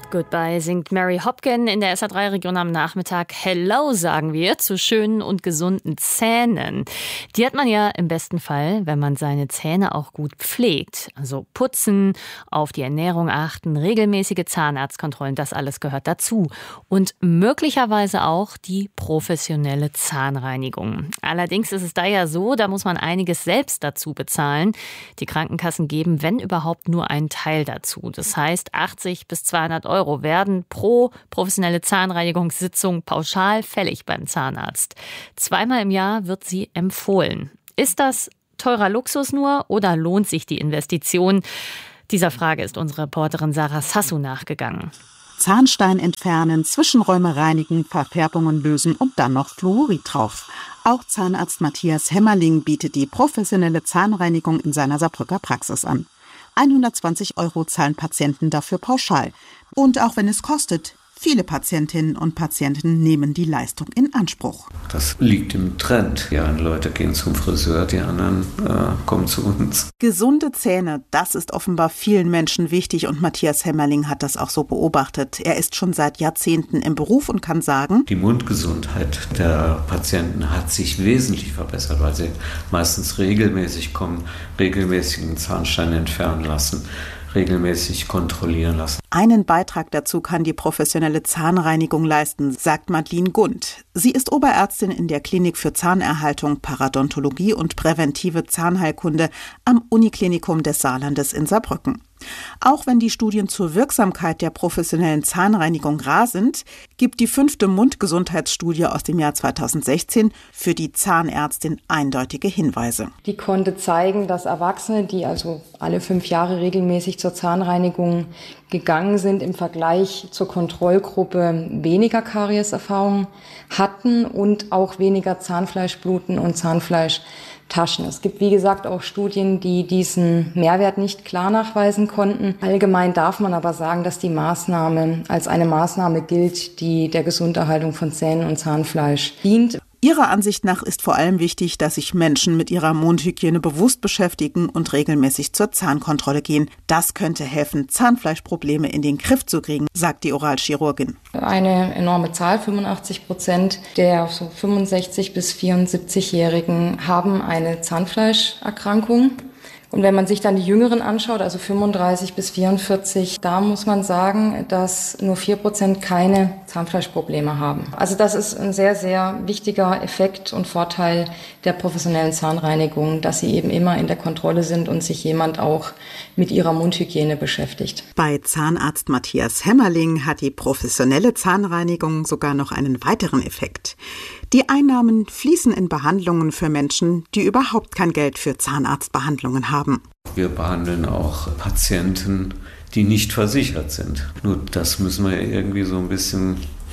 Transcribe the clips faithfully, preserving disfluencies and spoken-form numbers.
Goodbye singt Mary Hopkin in der S R drei Region am Nachmittag. Hello, sagen wir, zu schönen und gesunden Zähnen. Die hat man ja im besten Fall, wenn man seine Zähne auch gut pflegt. Also putzen, auf die Ernährung achten, regelmäßige Zahnarztkontrollen, das alles gehört dazu. Und möglicherweise auch die professionelle Zahnreinigung. Allerdings ist es da ja so, da muss man einiges selbst dazu bezahlen. Die Krankenkassen geben, wenn überhaupt, nur einen Teil dazu. Das heißt, achtzig bis zweihundert Euro werden pro professionelle Zahnreinigungssitzung pauschal fällig beim Zahnarzt. Zweimal im Jahr wird sie empfohlen. Ist das teurer Luxus nur oder lohnt sich die Investition? Dieser Frage ist unsere Reporterin Sarah Sassou nachgegangen. Zahnstein entfernen, Zwischenräume reinigen, Verfärbungen lösen und dann noch Fluorid drauf. Auch Zahnarzt Matthias Hämmerling bietet die professionelle Zahnreinigung in seiner Saarbrücker Praxis an. hundertzwanzig Euro zahlen Patienten dafür pauschal. Und auch wenn es kostet, viele Patientinnen und Patienten nehmen die Leistung in Anspruch. Das liegt im Trend. Die einen Leute gehen zum Friseur, die anderen äh, kommen zu uns. Gesunde Zähne, das ist offenbar vielen Menschen wichtig und Matthias Hämmerling hat das auch so beobachtet. Er ist schon seit Jahrzehnten im Beruf und kann sagen, die Mundgesundheit der Patienten hat sich wesentlich verbessert, weil sie meistens regelmäßig kommen, regelmäßigen Zahnstein entfernen lassen, regelmäßig kontrollieren lassen. Einen Beitrag dazu kann die professionelle Zahnreinigung leisten, sagt Madeleine Gund. Sie ist Oberärztin in der Klinik für Zahnerhaltung, Parodontologie und präventive Zahnheilkunde am Uniklinikum des Saarlandes in Saarbrücken. Auch wenn die Studien zur Wirksamkeit der professionellen Zahnreinigung rar sind, gibt die fünfte Mundgesundheitsstudie aus dem Jahr zweitausendsechzehn für die Zahnärztin eindeutige Hinweise. Die konnte zeigen, dass Erwachsene, die also alle fünf Jahre regelmäßig zur Zahnreinigung gegangen sind, im Vergleich zur Kontrollgruppe weniger Karieserfahrung hatten und auch weniger Zahnfleischbluten und Zahnfleischtaschen. Es gibt, wie gesagt, auch Studien, die diesen Mehrwert nicht klar nachweisen konnten. Allgemein darf man aber sagen, dass die Maßnahme als eine Maßnahme gilt, die der Gesunderhaltung von Zähnen und Zahnfleisch dient. Ihrer Ansicht nach ist vor allem wichtig, dass sich Menschen mit ihrer Mundhygiene bewusst beschäftigen und regelmäßig zur Zahnkontrolle gehen. Das könnte helfen, Zahnfleischprobleme in den Griff zu kriegen, sagt die Oralchirurgin. Eine enorme Zahl, fünfundachtzig Prozent der so fünfundsechzig- bis vierundsiebzigjährigen haben eine Zahnfleischerkrankung. Und wenn man sich dann die Jüngeren anschaut, also fünfunddreißig bis vierundvierzig, da muss man sagen, dass nur vier Prozent keine Zahnfleischprobleme haben. Also das ist ein sehr, sehr wichtiger Effekt und Vorteil der professionellen Zahnreinigung, dass sie eben immer in der Kontrolle sind und sich jemand auch mit ihrer Mundhygiene beschäftigt. Bei Zahnarzt Matthias Hämmerling hat die professionelle Zahnreinigung sogar noch einen weiteren Effekt. Die Einnahmen fließen in Behandlungen für Menschen, die überhaupt kein Geld für Zahnarztbehandlungen haben. Wir behandeln auch Patienten, die nicht versichert sind. Nur das müssen wir irgendwie so ein bisschen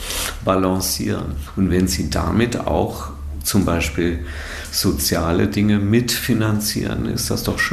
balancieren. Und wenn Sie damit auch zum Beispiel soziale Dinge mitfinanzieren, ist das doch schön.